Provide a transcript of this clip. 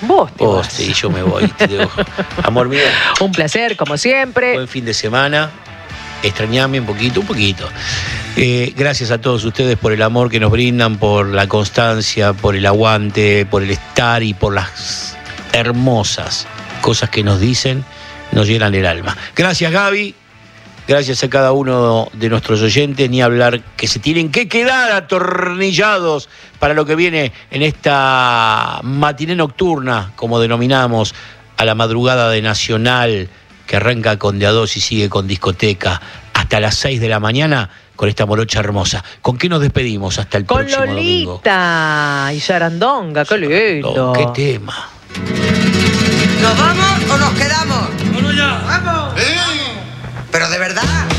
Vos te vas. Sí, yo me voy. Te dejo. Amor mío. Un placer, como siempre. Buen fin de semana. Extrañame un poquito. Gracias a todos ustedes por el amor que nos brindan, por la constancia, por el aguante, por el estar y por las hermosas cosas que nos dicen, nos llenan el alma. Gracias, Gaby. Gracias a cada uno de nuestros oyentes, ni hablar que se tienen que quedar atornillados para lo que viene en esta matiné nocturna, como denominamos, a la madrugada de Nacional, que arranca con de a dos y sigue con discoteca hasta las 6 de la mañana con esta morocha hermosa. ¿Con qué nos despedimos hasta el próximo domingo? Con Lolita y Sarandonga, qué lindo. ¿Qué tema? ¿Nos vamos o nos quedamos? ¡Vámonos ya! ¡Vamos! Pero de verdad.